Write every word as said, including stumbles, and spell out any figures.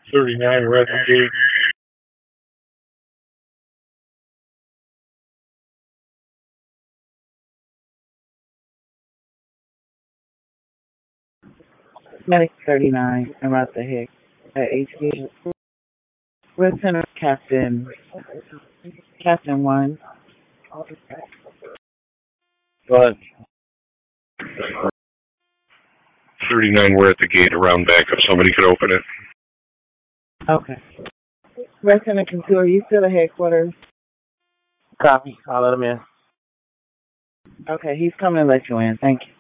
thirty-nine, we're at the gate. Medic thirty-nine, I'm at the Hicks at H G. Lieutenant Captain, Captain one. Go ahead. thirty-nine, we're at the gate around back if somebody could open it. Okay. Lieutenant Couture, are you still at headquarters? Copy. I'll let him in. Okay, he's coming to let you in. Thank you.